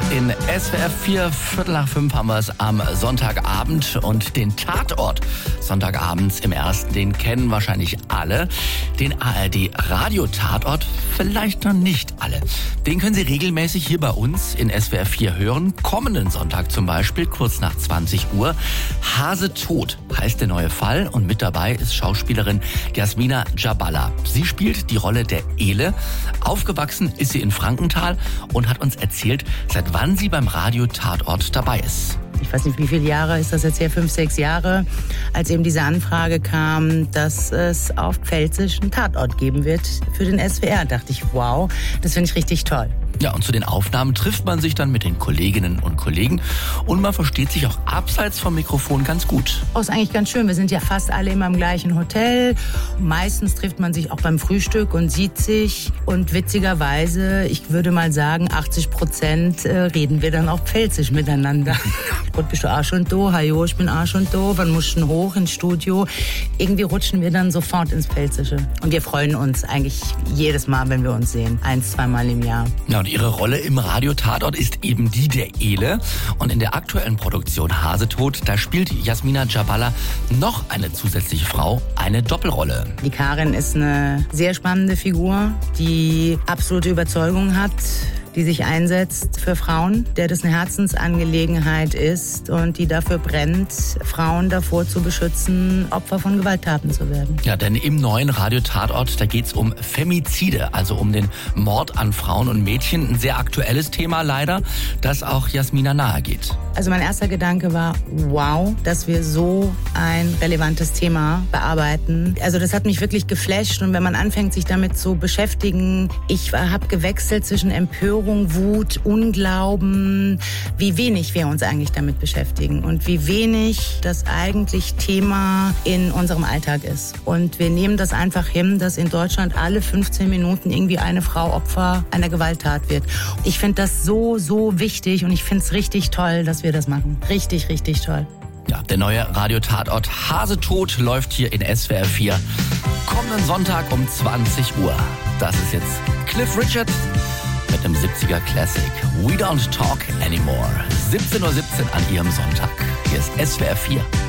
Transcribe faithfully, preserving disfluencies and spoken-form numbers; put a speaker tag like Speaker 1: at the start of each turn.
Speaker 1: In S W R vier, Viertel nach fünf haben wir es am Sonntagabend und den Tatort Sonntagabends im Ersten, den kennen wahrscheinlich alle. Den A R D-Radio-Tatort vielleicht noch nicht alle. Den können Sie regelmäßig hier bei uns in S W R vier hören. Kommenden Sonntag zum Beispiel, kurz nach zwanzig Uhr. Hase tot heißt der neue Fall und mit dabei ist Schauspielerin Jasmina Jabala. Sie spielt die Rolle der Ele. Aufgewachsen ist sie in Frankenthal und hat uns erzählt, seit wann sie beim Radio-Tatort dabei ist.
Speaker 2: Ich weiß nicht, wie viele Jahre ist das jetzt her, fünf, sechs Jahre, als eben diese Anfrage kam, dass es auf Pfälzisch einen Tatort geben wird für den S W R. Da dachte ich, wow, das finde ich richtig toll.
Speaker 1: Ja, und zu den Aufnahmen trifft man sich dann mit den Kolleginnen und Kollegen und man versteht sich auch abseits vom Mikrofon ganz gut.
Speaker 2: Oh, ist eigentlich ganz schön. Wir sind ja fast alle immer im gleichen Hotel. Meistens trifft man sich auch beim Frühstück und sieht sich. Und witzigerweise, ich würde mal sagen, achtzig Prozent reden wir dann auch Pfälzisch miteinander. Gut, bist du auch schon da? Hallo, ich bin auch schon da. Wann musst du hoch ins Studio? Irgendwie rutschen wir dann sofort ins Pfälzische. Und wir freuen uns eigentlich jedes Mal, wenn wir uns sehen. Eins, zweimal im Jahr.
Speaker 1: Ja, und ihre Rolle im Radio-Tatort ist eben die der Ele. Und in der aktuellen Produktion Hase tot, da spielt Jasmina Jabala noch eine zusätzliche Frau, eine Doppelrolle.
Speaker 2: Die Karin ist eine sehr spannende Figur, die absolute Überzeugung hat, die sich einsetzt für Frauen, der das eine Herzensangelegenheit ist und die dafür brennt, Frauen davor zu beschützen, Opfer von Gewalttaten zu werden.
Speaker 1: Ja, denn im neuen Radio-Tatort, da geht's um Femizide, also um den Mord an Frauen und Mädchen. Ein sehr aktuelles Thema leider, das auch Jasmina nahe geht.
Speaker 2: Also mein erster Gedanke war, wow, dass wir so ein relevantes Thema bearbeiten. Also das hat mich wirklich geflasht und wenn man anfängt, sich damit zu beschäftigen, ich habe gewechselt zwischen Empörung, Wut, Unglauben, wie wenig wir uns eigentlich damit beschäftigen und wie wenig das eigentlich Thema in unserem Alltag ist. Und wir nehmen das einfach hin, dass in Deutschland alle fünfzehn Minuten irgendwie eine Frau Opfer einer Gewalttat wird. Ich finde das so, so wichtig und ich finde es richtig toll, dass wir das machen. Richtig, richtig toll.
Speaker 1: Ja, der neue Radio-Tatort Hase tot läuft hier in S W R vier. Kommenden Sonntag um zwanzig Uhr. Das ist jetzt Cliff Richard mit einem siebziger Classic. We don't talk anymore. siebzehn Uhr siebzehn an Ihrem Sonntag. Hier ist S W R vier.